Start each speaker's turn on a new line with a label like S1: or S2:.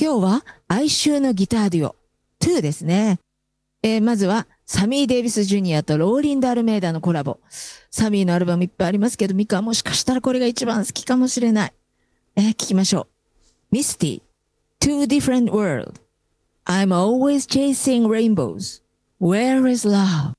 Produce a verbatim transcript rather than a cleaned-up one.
S1: 今日は哀愁のギターデュオ、ツーですね。えーまずは、サミー・デイビス・ジュニアとローリンド・アルメイダのコラボ。サミーのアルバムいっぱいありますけど、ミカはもしかしたらこれが一番好きかもしれない。えー聞きましょう。ミスティ、Two Different World. I'm always chasing rainbows. Where is love?